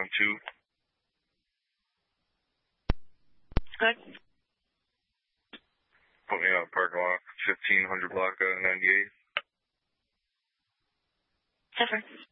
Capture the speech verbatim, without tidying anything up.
on two. Good. Put me out parking lot, fifteen hundred block of ninety-eight. Seven.